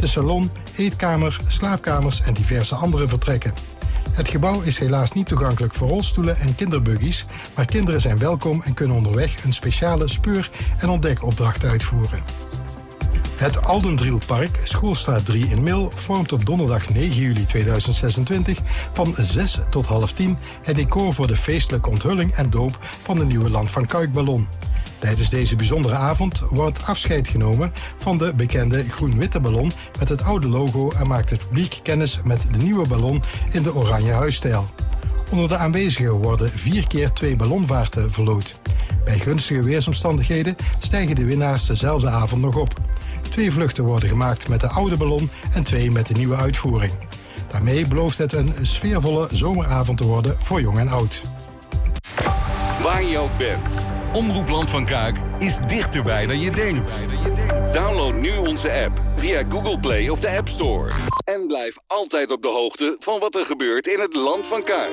de salon, eetkamer, slaapkamers en diverse andere vertrekken. Het gebouw is helaas niet toegankelijk voor rolstoelen en kinderbuggies, maar kinderen zijn welkom en kunnen onderweg een speciale speur- en ontdekopdracht uitvoeren. Het Aldendrielpark, Schoolstraat 3 in Mil, vormt op donderdag 9 juli 2026 van 6 tot half 10 het decor voor de feestelijke onthulling en doop van de nieuwe Land van Kuik-ballon. Tijdens deze bijzondere avond wordt afscheid genomen van de bekende groen-witte ballon met het oude logo en maakt het publiek kennis met de nieuwe ballon in de oranje huisstijl. Onder de aanwezigen worden 4 keer 2 ballonvaarten verloot. Bij gunstige weersomstandigheden stijgen de winnaars dezelfde avond nog op. 2 vluchten worden gemaakt met de oude ballon en 2 met de nieuwe uitvoering. Daarmee belooft het een sfeervolle zomeravond te worden voor jong en oud. Waar je ook bent, Omroep Land van Kuik is dichterbij dan je denkt. Download nu onze app via Google Play of de App Store. En blijf altijd op de hoogte van wat er gebeurt in het Land van Kuik.